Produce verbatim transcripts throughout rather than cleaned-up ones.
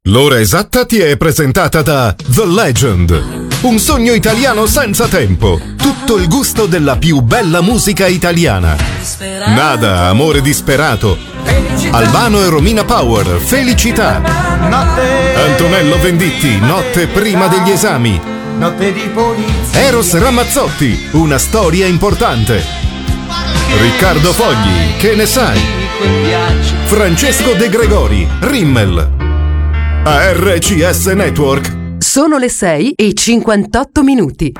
L'ora esatta ti è presentata da The Legend, un sogno italiano senza tempo, tutto il gusto della più bella musica italiana. Nada, amore disperato, Albano e Romina Power, Felicità, Antonello Venditti, Notte prima degli esami, Eros Ramazzotti, Una storia importante, Riccardo Fogli, Che ne sai, Francesco De Gregori, Rimmel. A R C S Network sono le sei e cinquantotto minuti.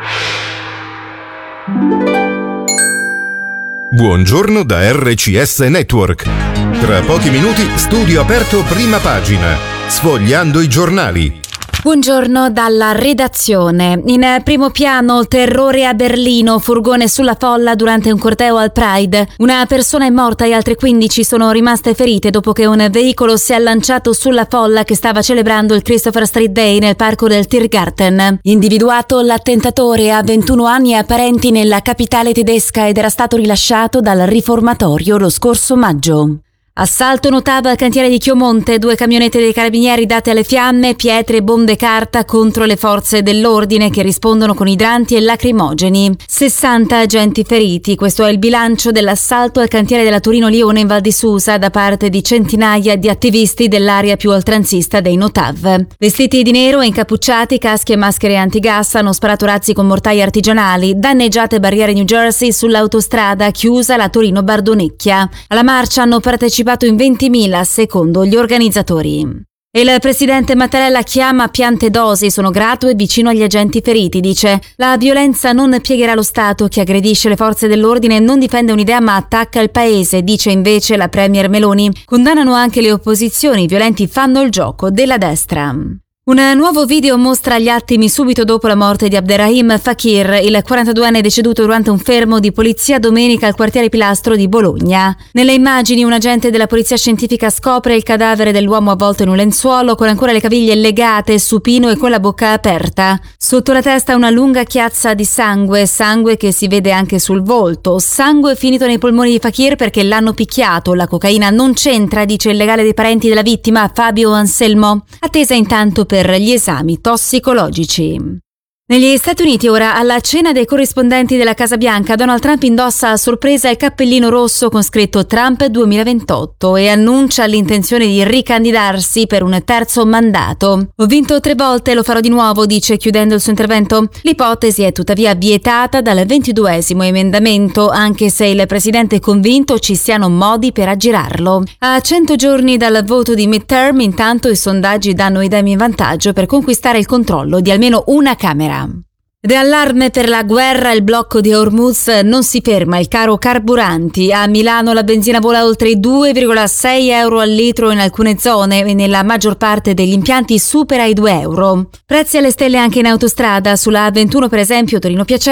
Buongiorno da R C S Network. Tra pochi minuti studio aperto prima pagina, sfogliando i giornali. Buongiorno dalla redazione. In primo piano, terrore a Berlino, furgone sulla folla durante un corteo al Pride. Una persona è morta e altre quindici sono rimaste ferite dopo che un veicolo si è lanciato sulla folla che stava celebrando il Christopher Street Day nel parco del Tiergarten. Individuato, l'attentatore ha ventuno anni e ha parenti nella capitale tedesca ed era stato rilasciato dal riformatorio lo scorso maggio. Assalto notato al cantiere di Chiomonte, due camionette dei carabinieri date alle fiamme, pietre e bombe carta contro le forze dell'ordine che rispondono con idranti e lacrimogeni. sessanta agenti feriti, questo è il bilancio dell'assalto al cantiere della Torino-Lione in Val di Susa da parte di centinaia di attivisti dell'area più oltranzista dei Notav. Vestiti di nero, incappucciati, caschi e maschere antigas hanno sparato razzi con mortai artigianali, danneggiate barriere New Jersey sull'autostrada chiusa la Torino-Bardonecchia. Alla marcia hanno partecipato in ventimila secondo gli organizzatori. Il presidente Mattarella chiama piante dosi, sono grato e vicino agli agenti feriti, dice la violenza non piegherà lo Stato, chi aggredisce le forze dell'ordine non difende un'idea ma attacca il paese, dice invece la premier Meloni. Condannano anche le opposizioni, i violenti fanno il gioco della destra. Un nuovo video mostra gli attimi subito dopo la morte di Abderrahim Fakir, il quarantaduenne deceduto durante un fermo di polizia domenica al quartiere Pilastro di Bologna. Nelle immagini un agente della polizia scientifica scopre il cadavere dell'uomo avvolto in un lenzuolo con ancora le caviglie legate, supino e con la bocca aperta. Sotto la testa una lunga chiazza di sangue, sangue che si vede anche sul volto, sangue finito nei polmoni di Fakir perché l'hanno picchiato. La cocaina non c'entra, dice il legale dei parenti della vittima Fabio Anselmo. Attesa intanto per per gli esami tossicologici. Negli Stati Uniti ora, alla cena dei corrispondenti della Casa Bianca, Donald Trump indossa a sorpresa il cappellino rosso con scritto Trump duemilaventotto e annuncia l'intenzione di ricandidarsi per un terzo mandato. Ho vinto tre volte, lo farò di nuovo, dice chiudendo il suo intervento. L'ipotesi è tuttavia vietata dal ventiduesimo emendamento, anche se il presidente è convinto ci siano modi per aggirarlo. A cento giorni dal voto di midterm, intanto i sondaggi danno i Dem in vantaggio per conquistare il controllo di almeno una Camera. Ed è allarme per la guerra, il blocco di Hormuz non si ferma, il caro carburanti. A Milano la benzina vola oltre i due virgola sei euro al litro in alcune zone e nella maggior parte degli impianti supera i due euro. Prezzi alle stelle anche in autostrada, sulla A ventuno per esempio Torino-Piacenza